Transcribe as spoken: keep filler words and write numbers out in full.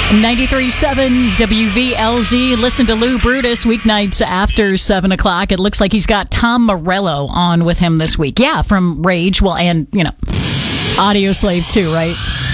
ninety-three point seven W V L Z. Listen to Lou Brutus weeknights after seven o'clock. It looks like he's got Tom Morello on with him this week. Yeah, from Rage. Well, and, you know, Audio Slave too, right?